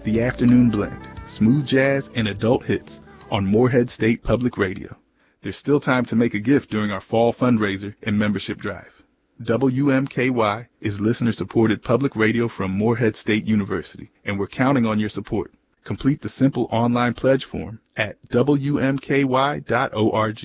The Afternoon Blend, smooth jazz and adult hits on Morehead State Public Radio. There's still time to make a gift during our fall fundraiser and membership drive. WMKY is listener-supported public radio from Morehead State University, and we're counting on your support. Complete the simple online pledge form at WMKY.org.